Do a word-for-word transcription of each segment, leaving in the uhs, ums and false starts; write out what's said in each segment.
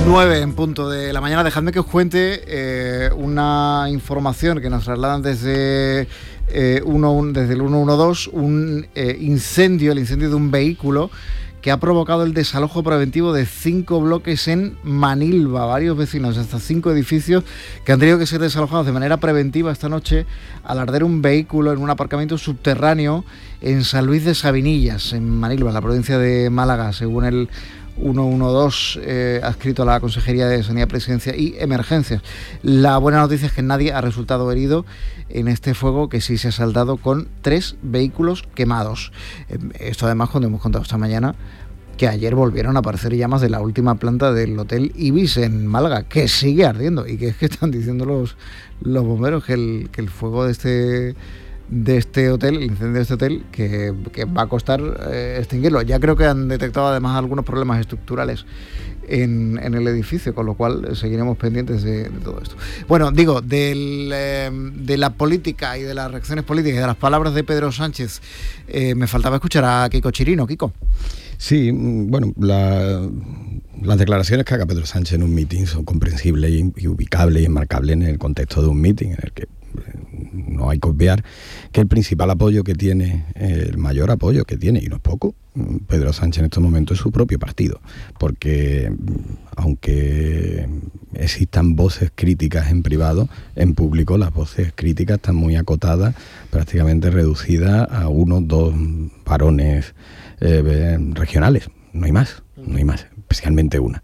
nueve en punto de la mañana. Dejadme que os cuente eh, una información que nos trasladan desde, eh, uno, un, desde el uno uno dos, un eh, incendio, el incendio de un vehículo que ha provocado el desalojo preventivo de cinco bloques en Manilva. Varios vecinos, hasta cinco edificios, que han tenido que ser desalojados de manera preventiva esta noche al arder un vehículo en un aparcamiento subterráneo en San Luis de Sabinillas, en Manilva, en la provincia de Málaga, según el uno uno dos, eh, adscrito a la Consejería de Sanidad, Presidencia y Emergencias. La buena noticia es que nadie ha resultado herido en este fuego, que sí se ha saldado con tres vehículos quemados. Eh, esto además cuando hemos contado esta mañana que ayer volvieron a aparecer llamas de la última planta del Hotel Ibis en Málaga, que sigue ardiendo, y que es que están diciendo los, los bomberos que el, que el fuego de este... de este hotel, el incendio de este hotel, que, que va a costar eh, extinguirlo. Ya creo que han detectado además algunos problemas estructurales en, en el edificio, con lo cual seguiremos pendientes de, de todo esto. Bueno, digo, del, eh, de la política y de las reacciones políticas y de las palabras de Pedro Sánchez, eh, me faltaba escuchar a Kiko Chirino. Kiko. Sí, bueno, la, las declaraciones que haga Pedro Sánchez en un mitin son comprensibles y, y ubicables y enmarcables en el contexto de un mitin en el que no hay que obviar que el principal apoyo que tiene, el mayor apoyo que tiene, y no es poco, Pedro Sánchez en estos momentos es su propio partido, porque aunque existan voces críticas en privado, en público las voces críticas están muy acotadas, prácticamente reducidas a uno o dos varones eh, regionales, no hay más, no hay más, especialmente una.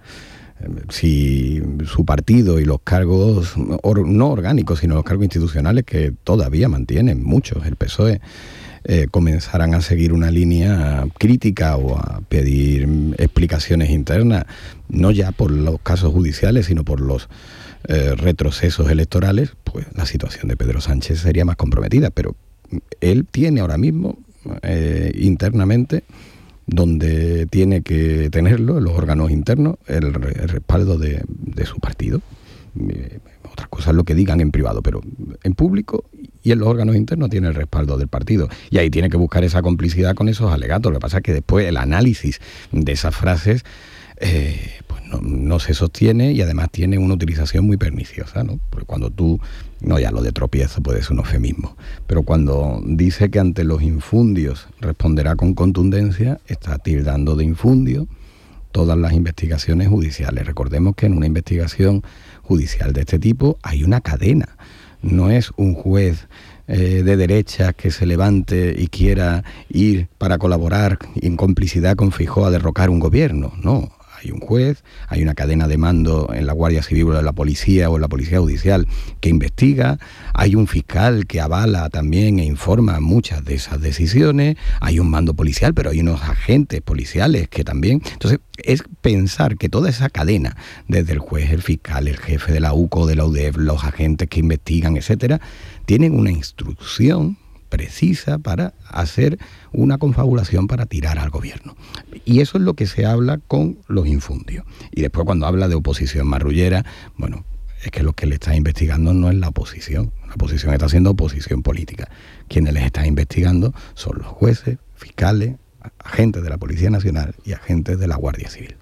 Si su partido y los cargos, or, no orgánicos, sino los cargos institucionales que todavía mantienen muchos, el P S O E, eh, comenzaran a seguir una línea crítica o a pedir explicaciones internas, no ya por los casos judiciales, sino por los eh, retrocesos electorales, pues la situación de Pedro Sánchez sería más comprometida. Pero él tiene ahora mismo eh, internamente, donde tiene que tenerlo, en los órganos internos, el, el respaldo de, de su partido. Eh, otra cosa es lo que digan en privado, pero en público y en los órganos internos tiene el respaldo del partido. Y ahí tiene que buscar esa complicidad con esos alegatos. Lo que pasa es que después el análisis de esas frases eh, pues no, no se sostiene, y además tiene una utilización muy perniciosa, ¿no? Porque cuando tú, no, ya lo de tropiezo puede ser un eufemismo, pero cuando dice que ante los infundios responderá con contundencia, está tildando de infundio todas las investigaciones judiciales. Recordemos que en una investigación judicial de este tipo hay una cadena, no es un juez eh, de derechas que se levante y quiera ir para colaborar en complicidad con Feijóo a derrocar un gobierno, no. Hay un juez, hay una cadena de mando en la Guardia Civil o en la Policía o en la Policía Judicial que investiga, hay un fiscal que avala también e informa muchas de esas decisiones, hay un mando policial, pero hay unos agentes policiales que también... Entonces, es pensar que toda esa cadena, desde el juez, el fiscal, el jefe de la U C O, de la U D E F, los agentes que investigan, etcétera, tienen una instrucción precisa para hacer una confabulación para tirar al gobierno. Y eso es lo que se habla con los infundios. Y después, cuando habla de oposición marrullera, bueno, es que lo que le está investigando no es la oposición. La oposición está haciendo oposición política. Quienes les están investigando son los jueces, fiscales, agentes de la Policía Nacional y agentes de la Guardia Civil.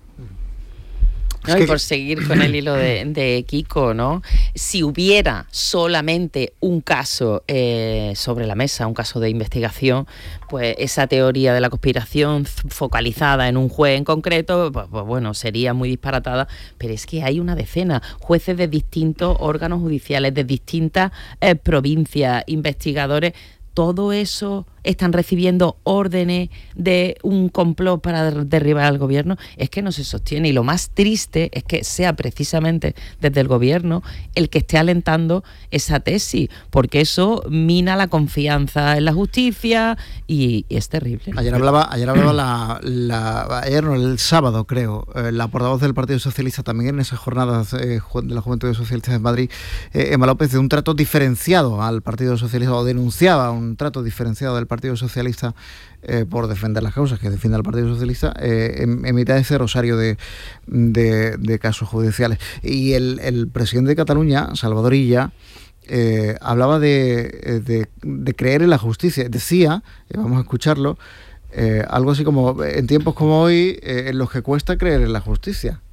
No, y por seguir con el hilo de, de Kiko, ¿no? Si hubiera solamente un caso eh, sobre la mesa, un caso de investigación, pues esa teoría de la conspiración focalizada en un juez en concreto, pues, pues bueno, sería muy disparatada, pero es que hay una decena, jueces de distintos órganos judiciales, de distintas eh, provincias, investigadores. Todo eso están recibiendo órdenes de un complot para derribar al gobierno. Es que no se sostiene, y lo más triste es que sea precisamente desde el gobierno el que esté alentando esa tesis, porque eso mina la confianza en la justicia y, y es terrible. Ayer hablaba, ayer hablaba la, la ayer no, el sábado creo, eh, la portavoz del Partido Socialista también en esas jornadas eh, de la Juventud Socialista de Madrid, eh, Emma López, de un trato diferenciado al Partido Socialista, o denunciaba un trato diferenciado del Partido Socialista eh, por defender las causas que defiende el Partido Socialista eh, en, en mitad de ese rosario de, de, de casos judiciales. Y el, el presidente de Cataluña, Salvador Illa, eh, hablaba de, de, de creer en la justicia. Decía, eh, vamos a escucharlo, eh, algo así como: en tiempos como hoy, eh, en los que cuesta creer en la justicia.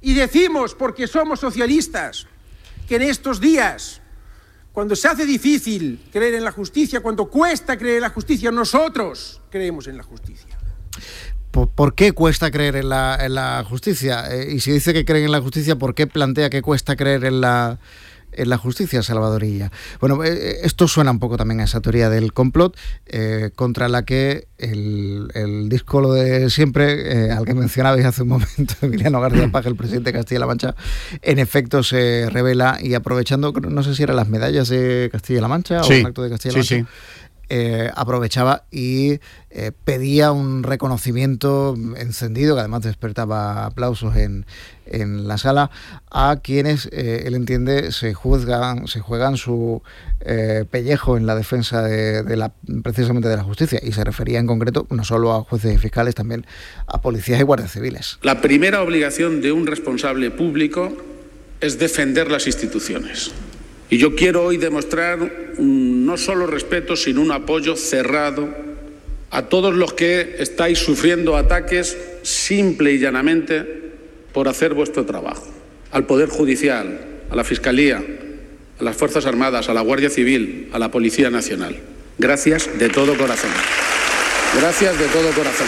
Y decimos, porque somos socialistas, que en estos días, cuando se hace difícil creer en la justicia, cuando cuesta creer en la justicia, nosotros creemos en la justicia. ¿Por, ¿Por qué cuesta creer en la, en la justicia? Eh, y si dice que creen en la justicia, ¿por qué plantea que cuesta creer en la, en la justicia, Salvador Illa? Bueno, eh, esto suena un poco también a esa teoría del complot, eh, contra la que el, el disco lo de siempre, eh, al que mencionabais hace un momento, Emiliano García Paje, el presidente de Castilla-La Mancha, en efecto se revela, y aprovechando, no sé si eran las medallas de Castilla-La Mancha sí, o un acto de Castilla-La Mancha, sí, sí. Eh, aprovechaba y eh, pedía un reconocimiento encendido, que además despertaba aplausos en, en la sala, a quienes eh, él entiende se juzgan, se juegan su eh, pellejo en la defensa de, de la, precisamente de la justicia, y se refería en concreto no solo a jueces y fiscales, también a policías y guardias civiles. La primera obligación de un responsable público es defender las instituciones. Y yo quiero hoy demostrar un, no solo respeto, sino un apoyo cerrado a todos los que estáis sufriendo ataques simple y llanamente por hacer vuestro trabajo. Al Poder Judicial, a la Fiscalía, a las Fuerzas Armadas, a la Guardia Civil, a la Policía Nacional. Gracias de todo corazón. Gracias de todo corazón.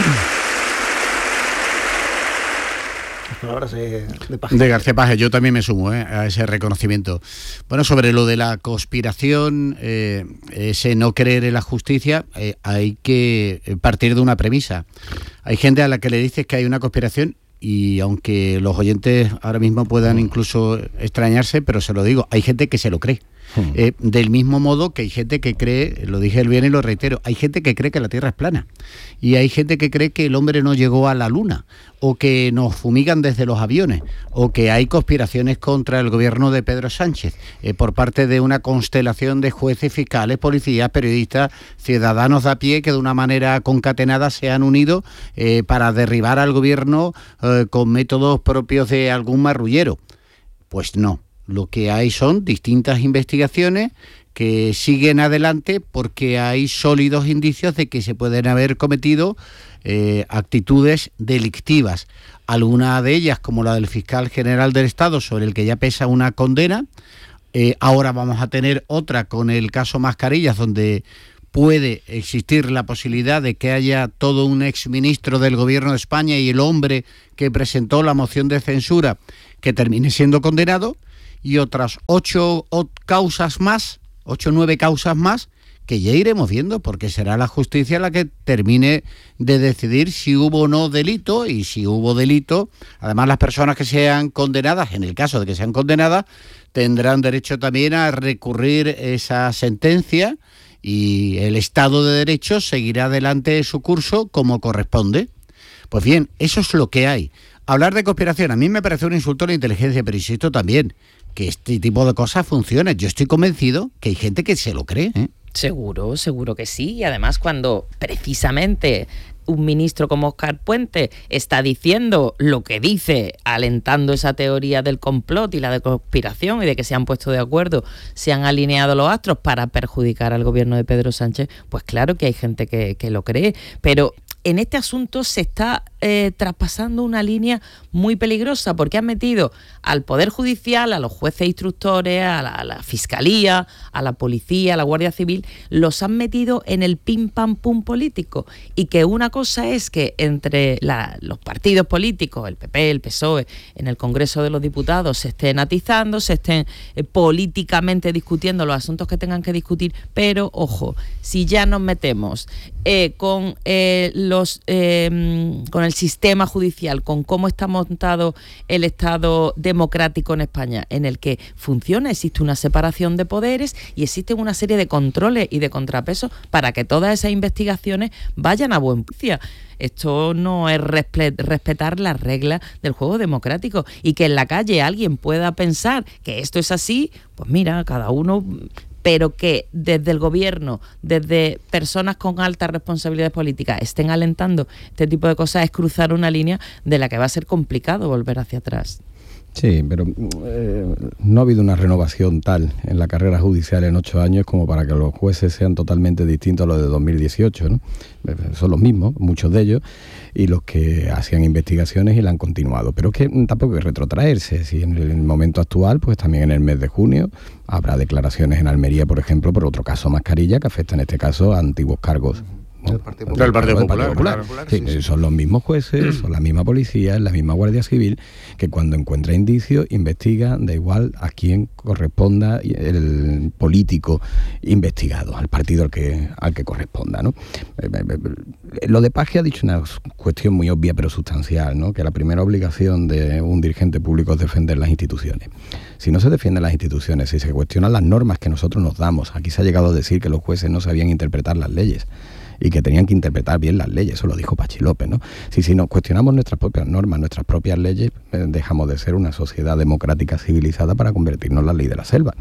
De, de, de García Paje, yo también me sumo eh, a ese reconocimiento. Bueno, sobre lo de la conspiración, eh, ese no creer en la justicia, eh, hay que partir de una premisa. Hay gente a la que le dices que hay una conspiración, y aunque los oyentes ahora mismo puedan incluso extrañarse, pero se lo digo, hay gente que se lo cree. Hmm. Eh, del mismo modo que hay gente que cree, lo dije el viernes y lo reitero, hay gente que cree que la Tierra es plana, y hay gente que cree que el hombre no llegó a la Luna, o que nos fumigan desde los aviones, o que hay conspiraciones contra el gobierno de Pedro Sánchez eh, por parte de una constelación de jueces, fiscales, policías, periodistas, ciudadanos de a pie que de una manera concatenada se han unido eh, para derribar al gobierno eh, con métodos propios de algún marrullero. Pues no. Lo que hay son distintas investigaciones que siguen adelante porque hay sólidos indicios de que se pueden haber cometido eh, actitudes delictivas. Alguna de ellas, como la del fiscal general del Estado, sobre el que ya pesa una condena. Eh, ahora vamos a tener otra con el caso Mascarillas, donde puede existir la posibilidad de que haya todo un exministro del Gobierno de España y el hombre que presentó la moción de censura que termine siendo condenado. Y otras ocho o, causas más, ocho o nueve causas más, que ya iremos viendo, porque será la justicia la que termine de decidir si hubo o no delito, y si hubo delito, además las personas que sean condenadas, en el caso de que sean condenadas, tendrán derecho también a recurrir esa sentencia, y el Estado de Derecho seguirá adelante su curso como corresponde. Pues bien, eso es lo que hay. Hablar de conspiración, a mí me parece un insulto a la inteligencia, pero insisto también que este tipo de cosas funcionan. Yo estoy convencido que hay gente que se lo cree, ¿eh? Seguro, seguro que sí. Y además, cuando precisamente un ministro como Óscar Puente está diciendo lo que dice, alentando esa teoría del complot y la de conspiración, y de que se han puesto de acuerdo, se han alineado los astros para perjudicar al gobierno de Pedro Sánchez, pues claro que hay gente que, que lo cree. Pero en este asunto se está eh, traspasando una línea muy peligrosa, porque han metido al Poder Judicial, a los jueces instructores, a la, a la Fiscalía, a la Policía, a la Guardia Civil, los han metido en el pim pam pum político. Y que una cosa es que entre la, los partidos políticos, el P P, el P S O E, en el Congreso de los Diputados se estén atizando, se estén eh, políticamente discutiendo los asuntos que tengan que discutir, pero ojo, si ya nos metemos eh, con eh, los eh, con el sistema judicial, con cómo está montado el Estado democrático en España, en el que funciona, existe una separación de poderes y existen una serie de controles y de contrapesos para que todas esas investigaciones vayan a buen puerto. Esto no es respetar las reglas del juego democrático, y que en la calle alguien pueda pensar que esto es así, pues mira, cada uno, pero que desde el gobierno, desde personas con altas responsabilidades políticas estén alentando este tipo de cosas, es cruzar una línea de la que va a ser complicado volver hacia atrás. Sí, pero eh, no ha habido una renovación tal en la carrera judicial en ocho años como para que los jueces sean totalmente distintos a los de dos mil dieciocho, ¿no? Son los mismos, muchos de ellos, y los que hacían investigaciones y la han continuado. Pero es que tampoco hay que retrotraerse. Si en el momento actual, pues también en el mes de junio habrá declaraciones en Almería, por ejemplo, por otro caso Mascarilla, que afecta en este caso a antiguos cargos. ¿no? Del Partido Popular. Del Partido Popular, Popular. Popular. Sí, sí, sí. Son los mismos jueces, son la misma policía, la misma Guardia Civil, que cuando encuentra indicios investiga, da igual a quién corresponda el político investigado, al partido al que, al que corresponda, ¿no? Lo de Paje ha dicho una cuestión muy obvia pero sustancial, ¿no? Que la primera obligación de un dirigente público es defender las instituciones. Si no se defienden las instituciones, si se cuestionan las normas que nosotros nos damos, aquí se ha llegado a decir que los jueces no sabían interpretar las leyes y que tenían que interpretar bien las leyes, eso lo dijo Pachi López, ¿no? Si, si nos cuestionamos nuestras propias normas, nuestras propias leyes, eh, dejamos de ser una sociedad democrática civilizada para convertirnos en la ley de la selva.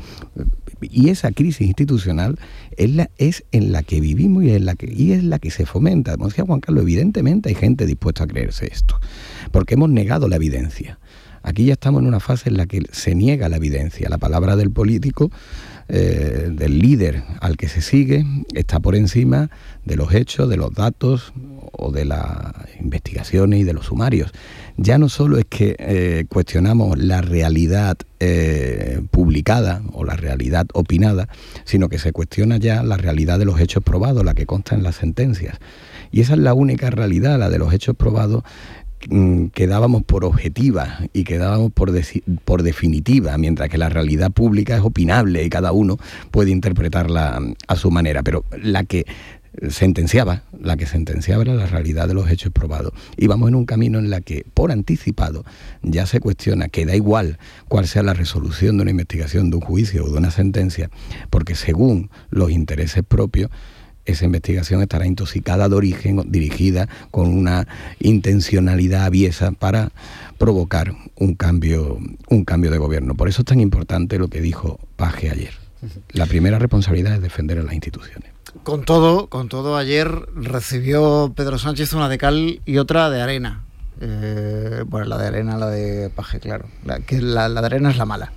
Y esa crisis institucional es, la, es en la que vivimos y es la que, y es la que se fomenta. Como decía Juan Carlos, evidentemente hay gente dispuesta a creerse esto, porque hemos negado la evidencia. Aquí ya estamos en una fase en la que se niega la evidencia. La palabra del político, eh, del líder al que se sigue, está por encima de los hechos, de los datos o de las investigaciones y de los sumarios. Ya no solo es que eh, cuestionamos la realidad eh, publicada o la realidad opinada, sino que se cuestiona ya la realidad de los hechos probados, la que consta en las sentencias. Y esa es la única realidad, la de los hechos probados, que dábamos por objetiva y que dábamos por, de, por definitiva, mientras que la realidad pública es opinable y cada uno puede interpretarla a su manera, pero la que sentenciaba, la que sentenciaba era la realidad de los hechos probados. Y vamos en un camino en la que, por anticipado, ya se cuestiona que da igual cuál sea la resolución de una investigación, de un juicio o de una sentencia, porque según los intereses propios, esa investigación estará intoxicada de origen, dirigida con una intencionalidad aviesa para provocar un cambio, un cambio de gobierno. Por eso es tan importante lo que dijo Paje ayer. La primera responsabilidad es defender a las instituciones. Con todo, con todo ayer recibió Pedro Sánchez una de cal y otra de arena. Eh, bueno, la de arena, la de Paje, claro. La, que la, la de arena es la mala.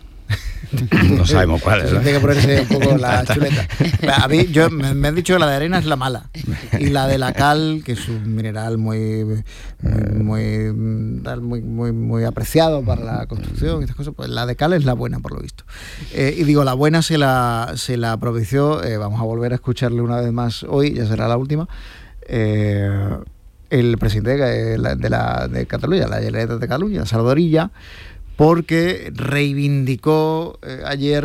No sabemos cuál es. Tiene que ponerse un poco la chuleta. A mí, yo, me, me han dicho que la de arena es la mala. Y la de la cal, que es un mineral muy muy, muy, muy, muy apreciado para la construcción y estas cosas, pues la de cal es la buena, por lo visto. Eh, y digo, la buena se la, se la propició, eh, vamos a volver a escucharle una vez más hoy, ya será la última, eh, el presidente de la, de, la, de Cataluña, la Generalitat de Cataluña, Salvador Illa, porque reivindicó eh, ayer